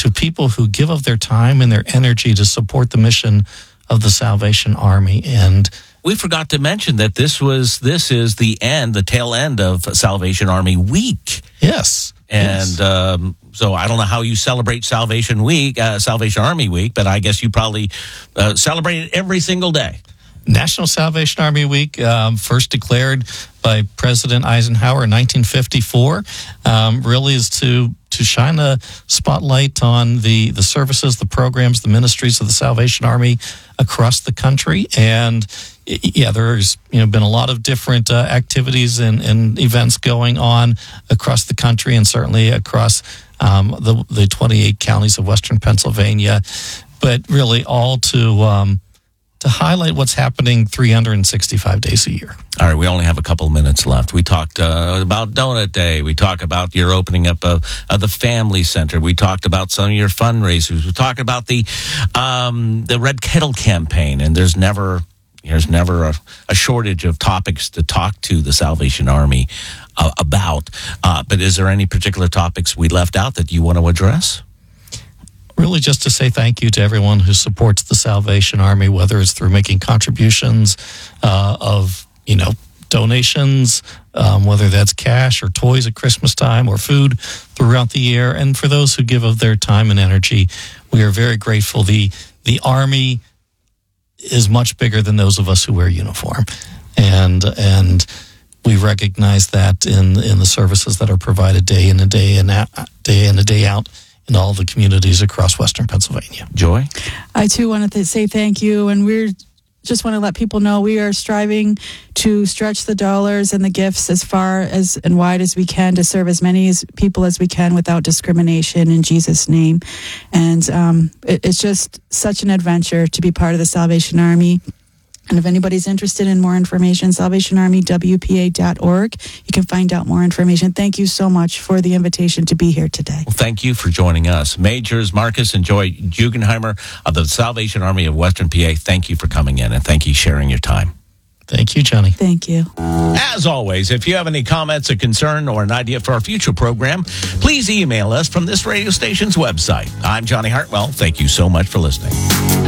to people who give of their time and their energy to support the mission of the Salvation Army. And we forgot to mention that this is the tail end of Salvation Army Week. Yes. And so I don't know how you celebrate Salvation Army Week, but I guess you probably celebrate it every single day. National Salvation Army Week, first declared by President Eisenhower in 1954, really is to shine a spotlight on the services, the programs, the ministries of the Salvation Army across the country. And there's been a lot of different activities and events going on across the country, and certainly across the 28 counties of Western Pennsylvania, but really all to highlight what's happening 365 days a year. All right, we only have a couple minutes left. We talked about Donut Day. We talked about your opening up of the Family Center. We talked about some of your fundraisers. We talked about the Red Kettle campaign, and there's never a shortage of topics to talk to the Salvation Army about. But is there any particular topics we left out that you want to address? Really just to say thank you to everyone who supports the Salvation Army, whether it's through making contributions of donations, whether that's cash or toys at Christmas time or food throughout the year. And for those who give of their time and energy, we are very grateful. The Army is much bigger than those of us who wear uniform. And we recognize that in the services that are provided day in and day out in all the communities across Western Pennsylvania. Joy? I too wanted to say thank you, and we just want to let people know we are striving to stretch the dollars and the gifts as far as and wide as we can to serve as many people as we can without discrimination in Jesus' name. And it's just such an adventure to be part of the Salvation Army. And if anybody's interested in more information, salvationarmywpa.org. You can find out more information. Thank you so much for the invitation to be here today. Well, thank you for joining us. Majors Marcus and Joy Jugenheimer of the Salvation Army of Western PA, thank you for coming in, and thank you for sharing your time. Thank you, Johnny. Thank you. As always, if you have any comments, a concern, or an idea for our future program, please email us from this radio station's website. I'm Johnny Hartwell. Thank you so much for listening.